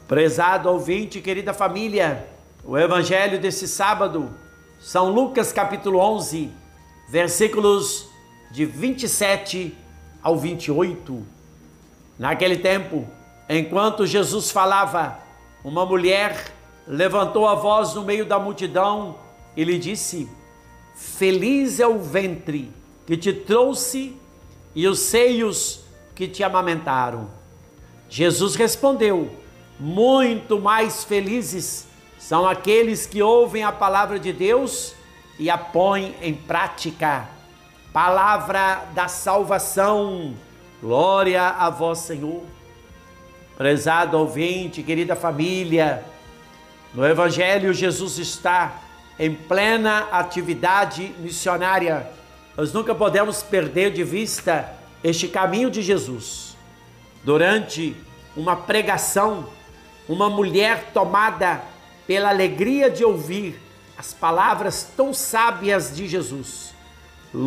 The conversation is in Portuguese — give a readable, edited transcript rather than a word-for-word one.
Prezado ouvinte, querida família, o evangelho desse sábado, São Lucas capítulo 11, versículos de 27 ao 28. Naquele tempo, enquanto Jesus falava, uma mulher levantou a voz no meio da multidão e lhe disse: Feliz é o ventre que te trouxe e os seios que te amamentaram. Jesus respondeu: muito mais felizes são aqueles que ouvem a palavra de Deus e a põem em prática. Palavra da salvação. Glória a vós, Senhor. Prezado ouvinte, querida família, no Evangelho Jesus está em plena atividade missionária. Nós nunca podemos perder de vista este caminho de Jesus. Durante uma pregação, uma mulher tomada pela alegria de ouvir as palavras tão sábias de Jesus,